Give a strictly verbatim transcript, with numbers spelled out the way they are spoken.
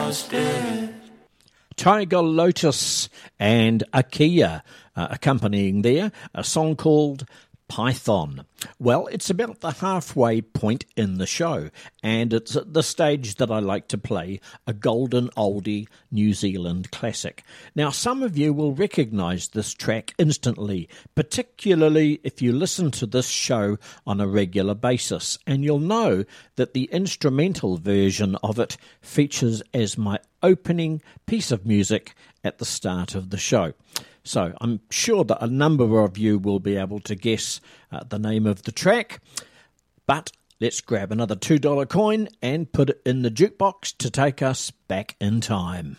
was dead. Tiger Lotus and Akia uh, accompanying there, a song called Python. Well, it's about the halfway point in the show, and it's at the stage that I like to play a golden oldie New Zealand classic. Now, some of you will recognise this track instantly, particularly if you listen to this show on a regular basis, and you'll know that the instrumental version of it features as my opening piece of music at the start of the show. So I'm sure that a number of you will be able to guess uh, the name of the track, but let's grab another two dollar coin and put it in the jukebox to take us back in time.